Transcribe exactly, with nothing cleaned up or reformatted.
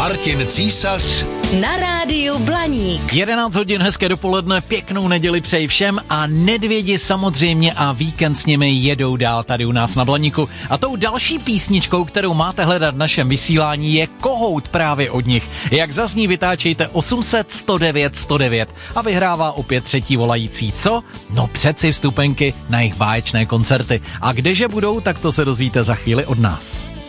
Martin Císař na rádiu Blaník. jedenáct hodin, hezké dopoledne, pěknou neděli přeji všem a Nedvědi samozřejmě a víkend s nimi jedou dál tady u nás na Blaníku. A tou další písničkou, kterou máte hledat v našem vysílání, je Kohout právě od nich. Jak zazní, vytáčejte osm set sto devět sto devět a vyhrává opět třetí volající. Co? No přeci vstupenky na jejich báječné koncerty. A kdeže budou, tak to se dozvíte za chvíli od nás.